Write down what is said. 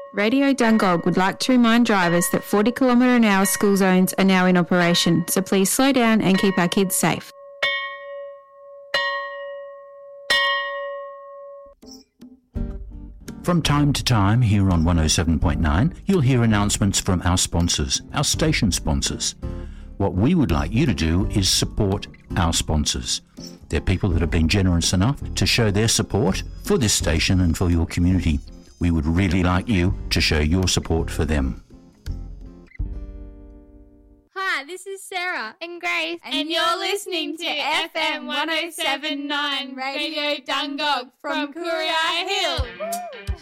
Radio Dungog would like to remind drivers that 40 km/h school zones are now in operation, so please slow down and keep our kids safe. From time to time here on 107.9, you'll hear announcements from our sponsors, our station sponsors. What we would like you to do is support our sponsors. They're people that have been generous enough to show their support for this station and for your community. We would really like you to show your support for them. Hi, this is Sarah and Grace, and you're listening to FM 107.9 Radio Dungog from Courier Hill.